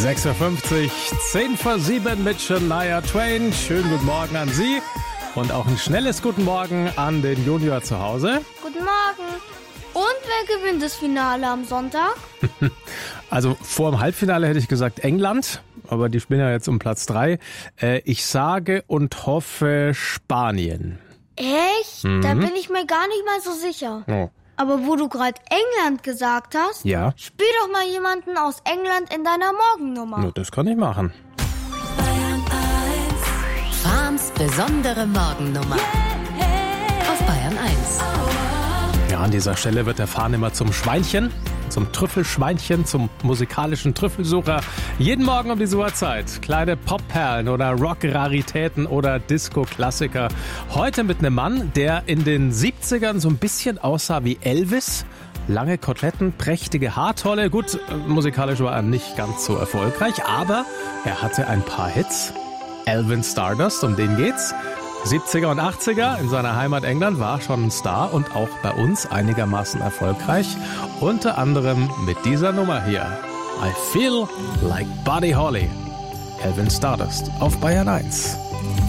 6.50 Uhr, 10 vor 7 mit Shania Twain. Schönen guten Morgen an Sie und auch ein schnelles Guten Morgen an den Junior zu Hause. Guten Morgen. Und wer gewinnt das Finale am Sonntag? Also vor dem Halbfinale hätte ich gesagt England, aber die spielen ja jetzt um Platz 3. Ich sage und hoffe Spanien. Echt? Da bin ich mir gar nicht mal so sicher. Oh. Aber wo du gerade England gesagt hast, Ja. spiel doch mal jemanden aus England in deiner Morgennummer. Ja, das kann ich machen. Farms besondere Morgennummer. Auf Bayern 1. Ja, an dieser Stelle wird der Fahnen immer zum Schweinchen, zum Trüffelschweinchen, zum musikalischen Trüffelsucher. Jeden Morgen um diese Uhrzeit. Kleine Popperlen oder Rock-Raritäten oder Disco-Klassiker. Heute mit einem Mann, der in den 70ern so ein bisschen aussah wie Elvis. Lange Koteletten, prächtige Haartolle. Gut, musikalisch war er nicht ganz so erfolgreich, aber er hatte ein paar Hits. Alvin Stardust, um den geht's. 70er und 80er in seiner Heimat England war schon ein Star und auch bei uns einigermaßen erfolgreich. Unter anderem mit dieser Nummer hier. I Feel Like Buddy Holly. Alvin Stardust auf Bayern 1.